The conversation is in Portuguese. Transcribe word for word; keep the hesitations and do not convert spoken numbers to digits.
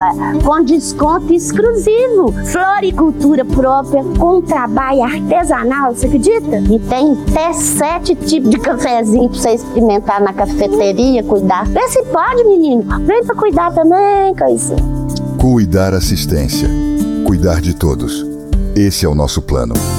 com desconto exclusivo. Floricultura própria, com trabalho artesanal, você acredita? E tem até sete tipos de cafezinho pra você experimentar na cafeteria, cuidar. Vê se pode, menino. Vem pra cuidar também, coisinha. Cuidar Assistência. Cuidar de todos. Esse é o nosso plano.